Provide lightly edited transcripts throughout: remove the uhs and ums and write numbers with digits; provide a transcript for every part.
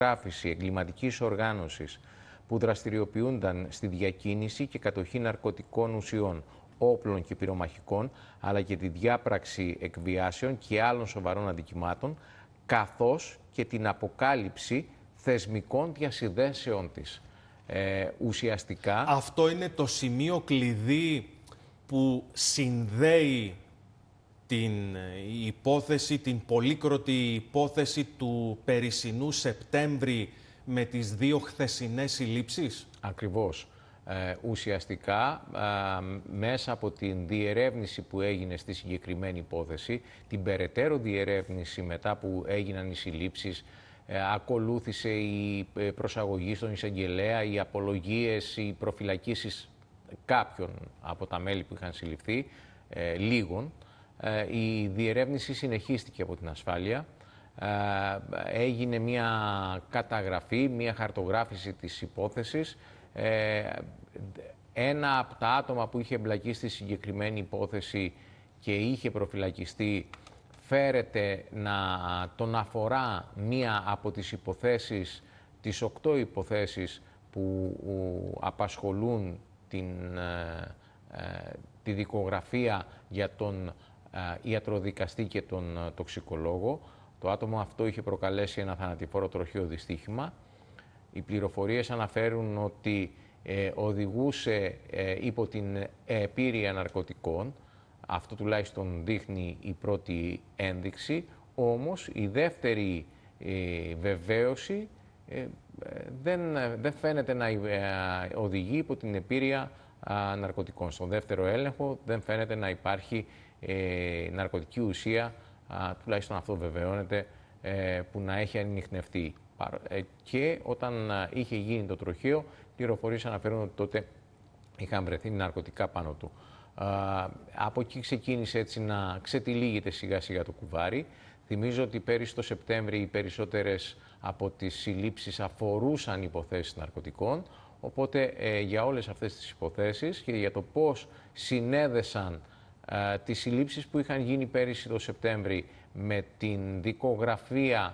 γράφηση εγκληματικής οργάνωσης που δραστηριοποιούνταν στη διακίνηση και κατοχή ναρκωτικών ουσιών, όπλων και πυρομαχικών, αλλά και τη διάπραξη εκβιάσεων και άλλων σοβαρών αδικημάτων, καθώς και την αποκάλυψη θεσμικών διασυνδέσεων της. Ουσιαστικά... Αυτό είναι το σημείο κλειδί που συνδέει την υπόθεση, την πολύκροτη υπόθεση του περσινού Σεπτέμβρη με τις δύο χθεσινές συλλήψεις. Ακριβώς. Ουσιαστικά, μέσα από την διερεύνηση που έγινε στη συγκεκριμένη υπόθεση, την περαιτέρω διερεύνηση μετά που έγιναν οι συλλήψεις, ακολούθησε η προσαγωγή στον εισαγγελέα, οι απολογίες, οι προφυλακίσεις κάποιων από τα μέλη που είχαν συλληφθεί, λίγων. Η διερεύνηση συνεχίστηκε από την ασφάλεια. Έγινε μια καταγραφή, μια χαρτογράφηση της υπόθεσης. Ένα από τα άτομα που είχε εμπλακεί στη συγκεκριμένη υπόθεση και είχε προφυλακιστεί φέρεται να τον αφορά μία από τις υποθέσεις, τις 8 υποθέσεις που απασχολούν τη δικογραφία για τον ιατροδικαστή και τον τοξικολόγο. Το άτομο αυτό είχε προκαλέσει ένα θανατηφόρο τροχαίο δυστύχημα. Οι πληροφορίες αναφέρουν ότι οδηγούσε υπό την επίρρεια ναρκωτικών. Αυτό τουλάχιστον δείχνει η πρώτη ένδειξη. Όμως η δεύτερη βεβαίωση δεν φαίνεται να οδηγεί υπό την επίρρεια ναρκωτικών. Στον δεύτερο έλεγχο δεν φαίνεται να υπάρχει ναρκωτική ουσία, τουλάχιστον αυτό βεβαιώνεται, που να έχει ανιχνευτεί. Και όταν είχε γίνει το τροχαίο, πληροφορίες αναφέρουν ότι τότε είχαν βρεθεί ναρκωτικά πάνω του. Από εκεί ξεκίνησε έτσι να ξετυλίγεται σιγά σιγά το κουβάρι. Θυμίζω ότι πέρυσι το Σεπτέμβρη οι περισσότερες από τις συλλήψεις αφορούσαν υποθέσεις ναρκωτικών, οπότε για όλες αυτές τις υποθέσεις και για το πώς συνέδεσαν τις συλλήψεις που είχαν γίνει πέρυσι το Σεπτέμβρη με την δικογραφία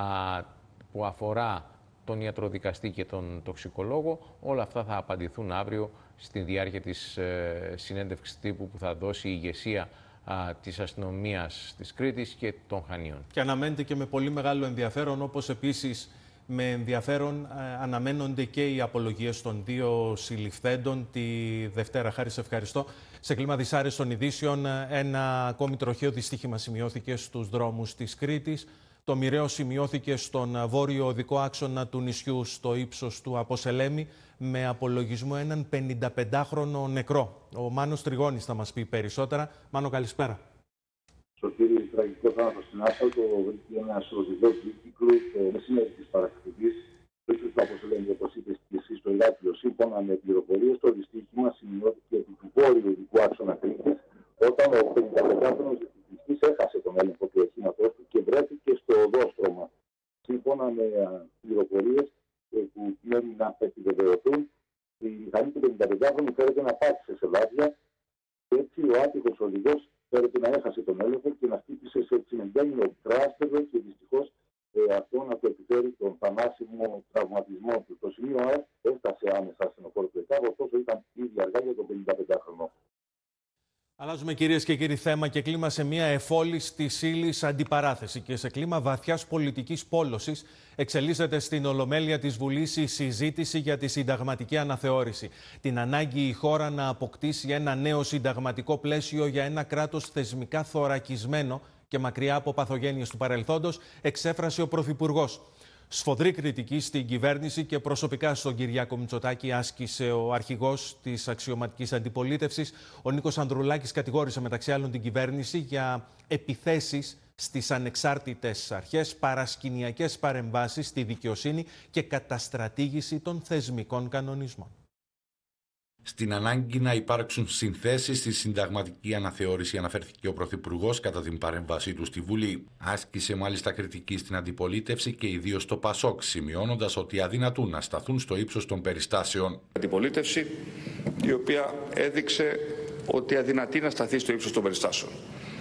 που αφορά τον ιατροδικαστή και τον τοξικολόγο, όλα αυτά θα απαντηθούν αύριο στη διάρκεια της συνέντευξης τύπου που θα δώσει η ηγεσία της αστυνομίας της Κρήτης και των Χανίων. Και αναμένεται και με πολύ μεγάλο ενδιαφέρον, όπως επίσης με ενδιαφέρον αναμένονται και οι απολογίες των δύο συλληφθέντων τη Δευτέρα. Χάρη, σε ευχαριστώ. Σε κλίμα δυσάρεστων ειδήσεων, ένα ακόμη τροχαίο δυστύχημα σημειώθηκε στους δρόμους της Κρήτης. Το μοιραίο σημειώθηκε στον βόρειο οδικό άξονα του νησιού, στο ύψος του Αποσελέμη, με απολογισμό έναν 55χρονο νεκρό. Ο Μάνος Τριγώνης θα μας πει περισσότερα. Μάνο, καλησπέρα. Στο κύριο τραγικό θάνατο στην άσφαλτο βρήκε ένα οδηγό κύκλου το μεσημέρι της Παρασκευής, το ύψος του Αποσελέμη, όπως είπες και εσύ, στο Ηράκλειο. Σύμφωνα με πληροφορίες, το δυστύχημα σημειώθηκε επί του βόρειου οδικού άξονα Κρήτης, όταν ο 55χρονος διεθνιστής έχασε τον έλεγχο του οχήματός του και βρέθηκε στο οδόστρωμα. Σύμφωνα με πληροφορίες που μένουν να επιβεβαιωθούν, η μηχανή του 55χρονου φέρεται να πάτησε σε λάδια και έτσι ο άτυχος οδηγός φέρεται να έχασε τον έλεγχο και να χτύπησε σε τσιμεντένιο τράστερο και δυστυχώς αυτό να του επιφέρει τον θανάσιμο τραυματισμό του. Το σημείο έφτασε άμεσα στην οφόρο του ΕΚΑΒ, ωστόσο ήταν ήδη αργά για τον 55χρονο. Αλλάζουμε, κυρίες και κύριοι, θέμα και κλίμα σε μια εφόλης της ύλης αντιπαράθεση και σε κλίμα βαθιάς πολιτικής πόλωσης εξελίσσεται στην Ολομέλεια της Βουλής η συζήτηση για τη συνταγματική αναθεώρηση. Την ανάγκη η χώρα να αποκτήσει ένα νέο συνταγματικό πλαίσιο για ένα κράτος θεσμικά θωρακισμένο και μακριά από παθογένειες του παρελθόντος εξέφρασε ο Πρωθυπουργός. Σφοδρή κριτική στην κυβέρνηση και προσωπικά στον Κυριάκο Μητσοτάκη άσκησε ο αρχηγός της αξιωματικής αντιπολίτευσης. Ο Νίκος Ανδρουλάκης κατηγόρησε μεταξύ άλλων την κυβέρνηση για επιθέσεις στις ανεξάρτητες αρχές, παρασκηνιακές παρεμβάσεις στη δικαιοσύνη και καταστρατήγηση των θεσμικών κανονισμών. Στην ανάγκη να υπάρξουν συνθέσεις στη συνταγματική αναθεώρηση αναφέρθηκε ο Πρωθυπουργός κατά την παρέμβασή του στη Βουλή. Άσκησε μάλιστα κριτική στην αντιπολίτευση και ιδίως στο ΠΑΣΟΚ, σημειώνοντας ότι αδυνατούν να σταθούν στο ύψος των περιστάσεων. Αντιπολίτευση η οποία έδειξε ότι αδυνατεί να σταθεί στο ύψος των περιστάσεων.